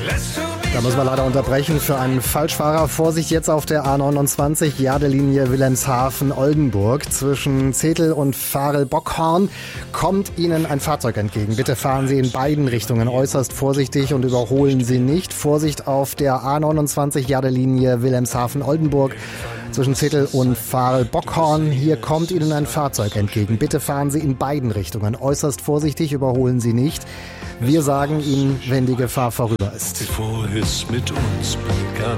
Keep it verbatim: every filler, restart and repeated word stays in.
Da müssen wir leider unterbrechen für einen Falschfahrer. Vorsicht jetzt auf der A neunundzwanzig, Jadelinie Wilhelmshaven-Oldenburg. Zwischen Zetel und Farel-Bockhorn kommt Ihnen ein Fahrzeug entgegen. Bitte fahren Sie in beiden Richtungen äußerst vorsichtig und überholen Sie nicht. Vorsicht auf der A neunundzwanzig, Jadelinie Wilhelmshaven-Oldenburg. Zwischen Zetel und Farel-Bockhorn. Hier kommt Ihnen ein Fahrzeug entgegen. Bitte fahren Sie in beiden Richtungen äußerst vorsichtig, überholen Sie nicht. Wir sagen Ihnen, wenn die Gefahr vorüber ist. Bevor es mit uns begann.